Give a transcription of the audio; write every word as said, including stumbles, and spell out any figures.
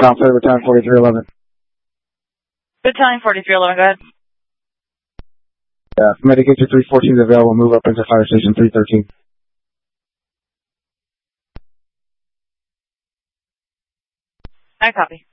Ground clear, return forty-three eleven. Battalion forty-three eleven, go ahead. Yeah, Medicated three fourteen is available. Move up into fire station three thirteen. I copy.